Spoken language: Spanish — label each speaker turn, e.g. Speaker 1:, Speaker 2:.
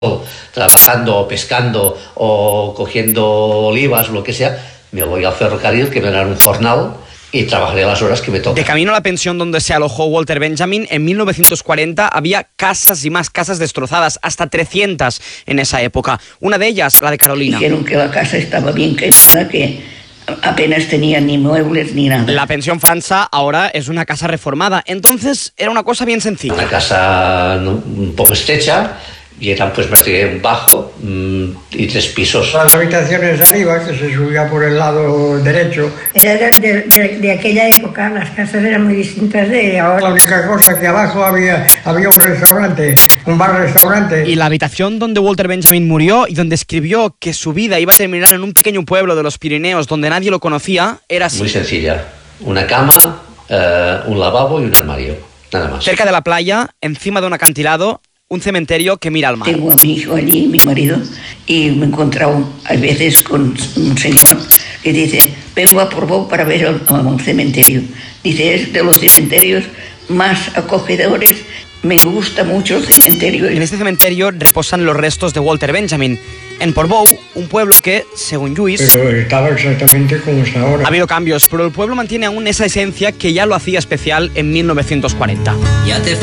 Speaker 1: trabajando o pescando o cogiendo olivas o lo que sea, me voy al ferrocarril, que me dan un jornal y trabajaré las horas que me tocan.
Speaker 2: De camino a la pensión donde se alojó Walter Benjamin, en 1940 había casas y más casas destrozadas, hasta 300 en esa época. Una de ellas, la de Carolina.
Speaker 3: Dijeron que la casa estaba bien quemada, que apenas tenía ni muebles ni nada.
Speaker 2: La pensión França ahora es una casa reformada. Entonces era una cosa bien sencilla.
Speaker 1: Una casa un poco estrecha, y eran pues un bajo y 3 pisos.
Speaker 4: Las habitaciones de arriba, que se subía por el lado derecho.
Speaker 5: Era de aquella época, las casas eran muy distintas de ahora.
Speaker 4: La única cosa que abajo había un restaurante, un bar-restaurante.
Speaker 2: Y la habitación donde Walter Benjamin murió y donde escribió que su vida iba a terminar en un pequeño pueblo de los Pirineos donde nadie lo conocía, era así.
Speaker 1: Muy sencilla. Una cama, un lavabo y un armario. Nada más.
Speaker 2: Cerca de la playa, encima de un acantilado, un cementerio que mira al mar.
Speaker 3: Tengo a mi hijo allí, mi marido, y me he encontrado a veces con un señor que dice: vengo a Portbou para ver un cementerio. Dice: es de los cementerios más acogedores, me gusta mucho el cementerio.
Speaker 2: En este cementerio reposan los restos de Walter Benjamin. En Portbou, un pueblo que, según Lluís,
Speaker 4: pero estaba exactamente como está ahora.
Speaker 2: Ha habido cambios, pero el pueblo mantiene aún esa esencia que ya lo hacía especial en 1940.